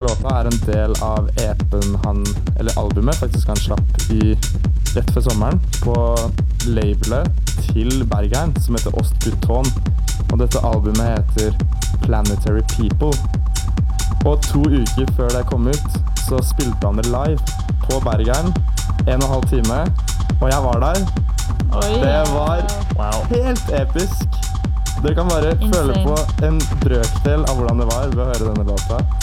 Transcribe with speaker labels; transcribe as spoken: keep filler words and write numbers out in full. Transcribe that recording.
Speaker 1: låta er en del av E P-en han, eller albumet faktisk han slapp i rett før sommeren på labelet til Berghain som heter Ostbuton. Og dette albumet heter Planetary People. Og to uker før det kom ut, så spilte han det live på Berghain, en og en halv time, og jeg var der.
Speaker 2: Oi.
Speaker 1: Det var
Speaker 3: Wow.
Speaker 1: helt episk. Dere kan bare
Speaker 2: Insane.
Speaker 1: føle på en brøkdel av hvordan det var ved å høre denne låta.